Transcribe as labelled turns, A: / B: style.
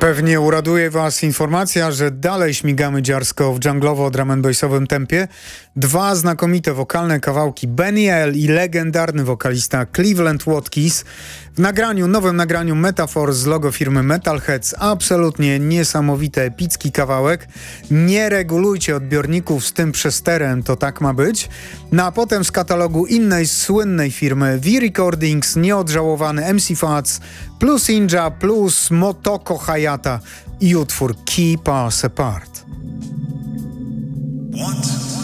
A: Pewnie uraduje Was informacja, że dalej śmigamy dziarsko w dżunglowo-drum and bassowym tempie. Dwa znakomite wokalne kawałki, Benny L i legendarny wokalista Cleveland Watkins. W nowym nagraniu Metaphor z logo firmy Metalheadz. Absolutnie niesamowity, epicki kawałek. Nie regulujcie odbiorników z tym przesterem, to tak ma być. No a potem z katalogu innej słynnej firmy V-Recordings, nieodżałowany MC Fats, plus Inja, plus Motoko Hayata i utwór Keep Us Apart.
B: What?